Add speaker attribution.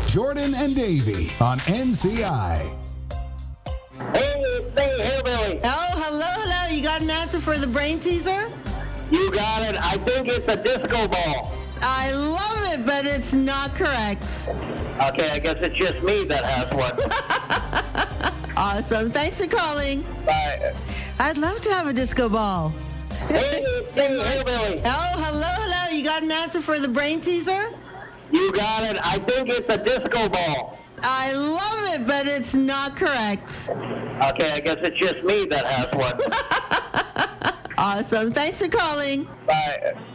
Speaker 1: Jordan and Davey on NCI.
Speaker 2: Hey, it's me, Hillbilly.
Speaker 3: Oh, hello. You got an answer for the brain teaser?
Speaker 2: You got it. I think it's a disco ball.
Speaker 3: I love it, but it's not correct.
Speaker 2: Okay, I guess it's just me that has one.
Speaker 3: Awesome. Thanks for calling.
Speaker 2: Bye.
Speaker 3: I'd love to have a disco ball.
Speaker 2: Hey, it's me, Hillbilly.
Speaker 3: Oh, hello. You got an answer for the brain teaser?
Speaker 2: You got it. I think it's a disco ball.
Speaker 3: I love it, but it's not correct.
Speaker 2: Okay, I guess it's just me that has one.
Speaker 3: Awesome. Thanks for calling.
Speaker 2: Bye.